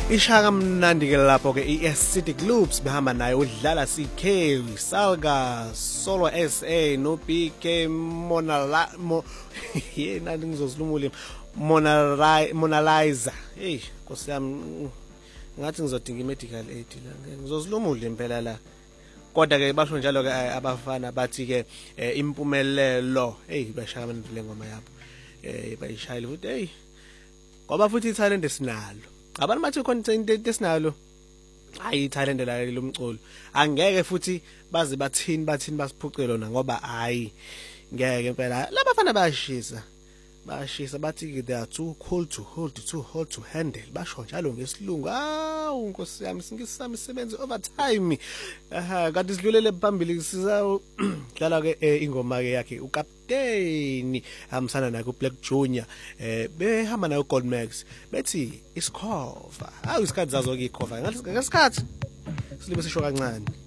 Ishaka mnandi ke lapho ke iAcidic Loops behamba nayo udlala CK Salga Solo SA no BK yena ngizozilumula Monalizer hey Nkosi yami ngathi ngizodinga imedical aid la ngizozilumula impela la kodwa ke basho njalo ke abafana bathi ke impumelelo hey bashaka manje le ngoma yabo bayishayile futhi hey ngoba futhi italent esinalo abantu bathi content esinalo hayi italent la lomculo angeke futhi baze bathini basiphucele lona ngoba hayi ngeke impela labafana bayashisa bathi they are too cold to hold, too hot to handle basho njalo ngesilungu awu Nkosi yami singisami isebenzi overtime kanti sidlulele phambili siza dlala ke ingoma ke yakhe ukapteni hamsana naye uBlack Junior behamba nayo Gold Max bethi isikhova awu isikhathi zazo ke ikhova ngasikhathi silibe sisho kancane